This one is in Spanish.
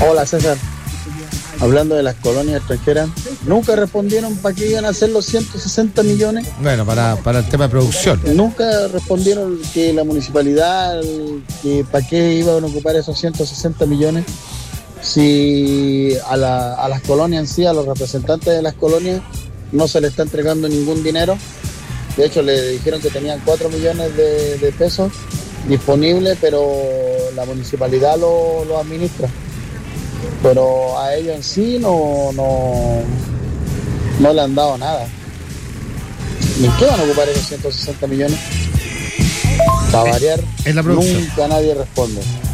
Hola César, hablando de las colonias extranjeras, nunca respondieron para qué iban a hacer los 160 millones. Bueno, para el tema de producción. Nunca respondieron que la municipalidad, que para qué iban a ocupar esos 160 millones. Si a las colonias en sí, a los representantes de las colonias, no se les está entregando ningún dinero. De hecho, le dijeron que tenían 4 millones de pesos disponibles, pero la municipalidad lo administra. Pero a ellos en sí no le han dado nada. ¿En qué van a ocupar esos 160 millones? Para variar, en la producción. Nunca nadie responde.